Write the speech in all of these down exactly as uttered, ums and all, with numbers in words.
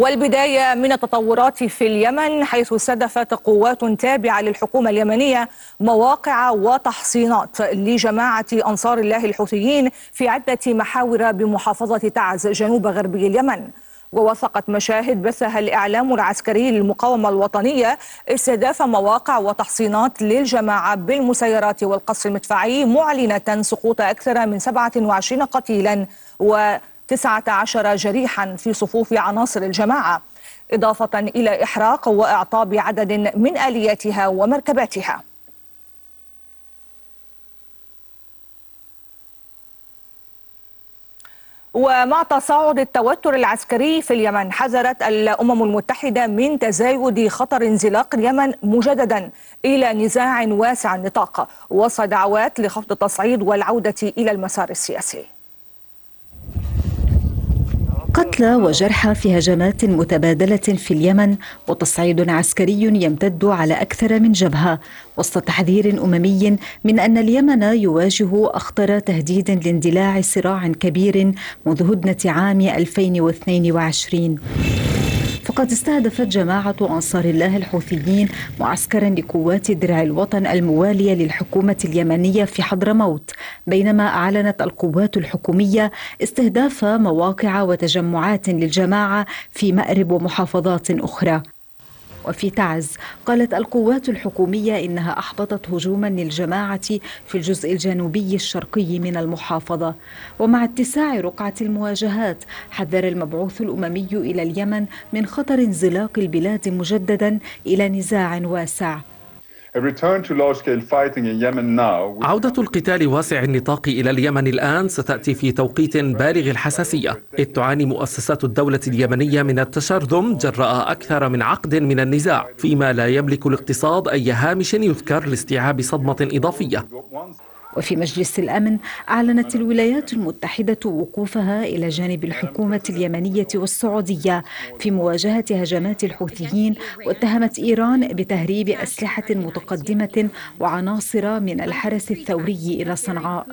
والبداية من التطورات في اليمن، حيث استهدفت قوات تابعة للحكومة اليمنية مواقع وتحصينات لجماعة أنصار الله الحوثيين في عدة محاور بمحافظة تعز جنوب غربي اليمن. ووثقت مشاهد بثها الإعلام العسكري للمقاومة الوطنية استهداف مواقع وتحصينات للجماعة بالمسيرات والقصف المدفعي، معلنة سقوط أكثر من سبعة وعشرين قتيلا وتسعة عشر جريحا في صفوف عناصر الجماعة، إضافة إلى إحراق وإعطاب عدد من آلياتها ومركباتها. ومع تصاعد التوتر العسكري في اليمن، حذرت الأمم المتحدة من تزايد خطر انزلاق اليمن مجددا إلى نزاع واسع النطاق، وسط دعوات لخفض التصعيد والعودة إلى المسار السياسي. قتلى وجرحى في هجمات متبادلة في اليمن، وتصعيد عسكري يمتد على أكثر من جبهة، وسط تحذير أممي من أن اليمن يواجه أخطر تهديد لاندلاع صراع كبير منذ هدنة عام ألفين واثنين وعشرين. فقد استهدفت جماعة أنصار الله الحوثيين معسكرا لقوات درع الوطن الموالية للحكومة اليمنية في حضرموت، بينما أعلنت القوات الحكومية استهداف مواقع وتجمعات للجماعة في مأرب ومحافظات أخرى. وفي تعز قالت القوات الحكومية إنها أحبطت هجوما للجماعة في الجزء الجنوبي الشرقي من المحافظة. ومع اتساع رقعة المواجهات، حذر المبعوث الأممي إلى اليمن من خطر انزلاق البلاد مجددا إلى نزاع واسع. عودة القتال واسع النطاق إلى اليمن الآن ستأتي في توقيت بالغ الحساسية، إذ تعاني مؤسسات الدولة اليمنية من التشرذم جراء أكثر من عقد من النزاع، فيما لا يملك الاقتصاد أي هامش يذكر لاستيعاب صدمة إضافية. وفي مجلس الأمن أعلنت الولايات المتحدة وقوفها إلى جانب الحكومة اليمنية والسعودية في مواجهة هجمات الحوثيين، واتهمت إيران بتهريب أسلحة متقدمة وعناصر من الحرس الثوري إلى صنعاء.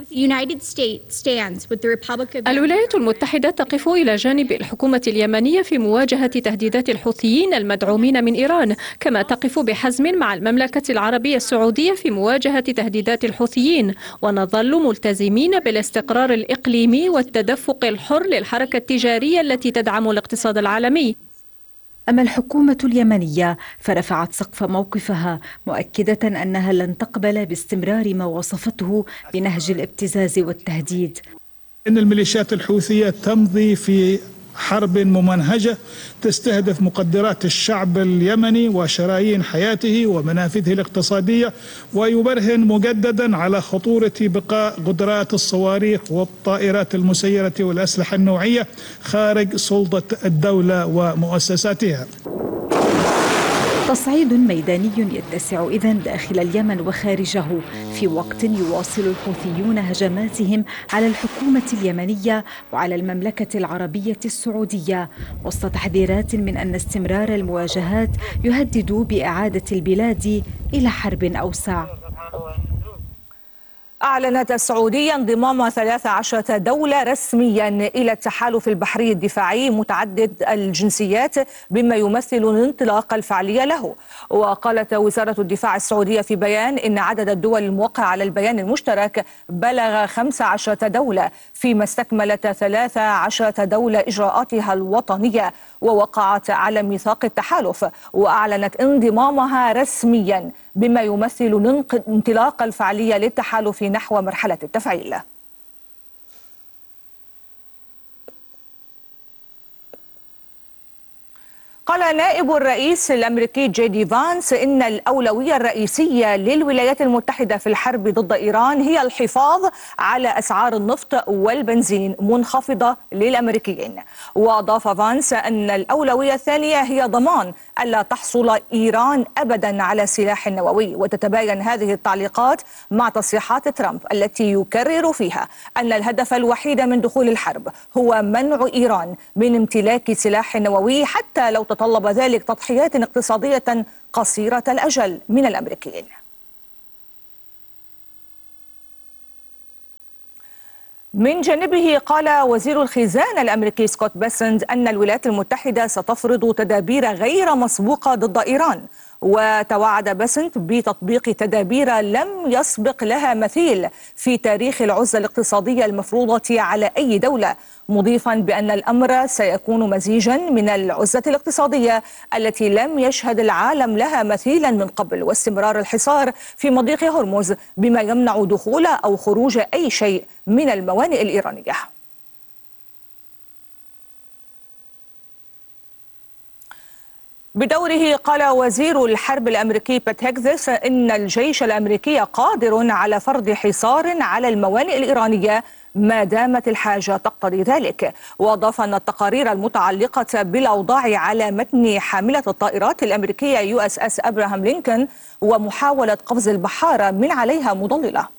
الولايات المتحدة تقف إلى جانب الحكومة اليمنية في مواجهة تهديدات الحوثيين المدعومين من إيران، كما تقف بحزم مع المملكة العربية السعودية في مواجهة تهديدات الحوثيين، ونظل ملتزمين بالاستقرار الإقليمي والتدفق الحر للحركة التجارية التي تدعم الاقتصاد العالمي. أما الحكومة اليمنية فرفعت سقف موقفها، مؤكدة أنها لن تقبل باستمرار ما وصفته بنهج الابتزاز والتهديد. إن الميليشيات الحوثية تمضي في حرب ممنهجة تستهدف مقدرات الشعب اليمني وشرايين حياته ومنافذه الاقتصادية، ويبرهن مجددا على خطورة بقاء قدرات الصواريخ والطائرات المسيرة والأسلحة النوعية خارج سلطة الدولة ومؤسساتها. تصعيد ميداني يتسع إذن داخل اليمن وخارجه، في وقت يواصل الحوثيون هجماتهم على الحكومة اليمنية وعلى المملكة العربية السعودية، وسط تحذيرات من أن استمرار المواجهات يهدد بإعادة البلاد إلى حرب أوسع. أعلنت السعودية انضمام ثلاث عشرة دولة رسميا إلى التحالف البحري الدفاعي متعدد الجنسيات، بما يمثل الانطلاق الفعلي له. وقالت وزارة الدفاع السعودية في بيان إن عدد الدول الموقعة على البيان المشترك بلغ خمس عشرة دولة، فيما استكملت ثلاث عشرة دولة إجراءاتها الوطنية ووقعت على ميثاق التحالف، وأعلنت انضمامها رسميا، بما يمثل الانطلاق الفعلي للتحالف نحو مرحلة التفعيل. قال نائب الرئيس الأمريكي جي دي فانس إن الأولوية الرئيسية للولايات المتحدة في الحرب ضد إيران هي الحفاظ على أسعار النفط والبنزين منخفضة للأمريكيين. وأضاف فانس أن الأولوية الثانية هي ضمان ألا تحصل إيران أبدا على سلاح نووي. وتتباين هذه التعليقات مع تصريحات ترامب التي يكرر فيها أن الهدف الوحيد من دخول الحرب هو منع إيران من امتلاك سلاح نووي، حتى لو طلب ذلك تضحيات اقتصادية قصيرة الأجل من الأمريكيين. من جانبه قال وزير الخزانة الأمريكي سكوت بيسنت أن الولايات المتحدة ستفرض تدابير غير مسبوقة ضد إيران، وتوعد بيسنت بتطبيق تدابير لم يسبق لها مثيل في تاريخ العزلة الاقتصادية المفروضة على أي دولة، مضيفا بأن الأمر سيكون مزيجا من العزلة الاقتصادية التي لم يشهد العالم لها مثيلا من قبل واستمرار الحصار في مضيق هرمز بما يمنع دخول أو خروج أي شيء من الموانئ الإيرانية. بدوره قال وزير الحرب الأمريكي بيت هيكسس إن الجيش الأمريكي قادر على فرض حصار على الموانئ الإيرانية ما دامت الحاجة تقتضي ذلك، وأضاف أن التقارير المتعلقة بالأوضاع على متن حاملة الطائرات الأمريكية يو اس اس أبراهام لينكولن ومحاولة قفز البحارة من عليها مضللة.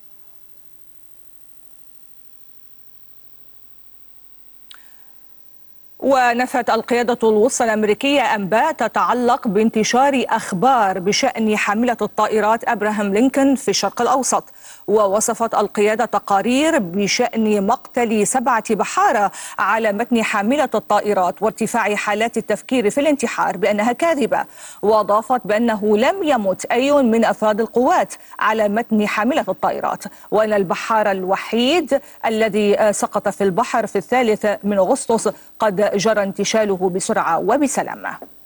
ونفت القيادة الوسطى الأمريكية أنباء تتعلق بانتشار أخبار بشأن حاملة الطائرات أبراهام لينكولن في الشرق الأوسط، ووصفت القيادة تقارير بشأن مقتل سبعة بحارة على متن حاملة الطائرات وارتفاع حالات التفكير في الانتحار بأنها كاذبة، وأضافت بأنه لم يمت أي من أفراد القوات على متن حاملة الطائرات، وأن البحار الوحيد الذي سقط في البحر في الثالث من أغسطس قد جرى انتشاله بسرعة وبسلامة.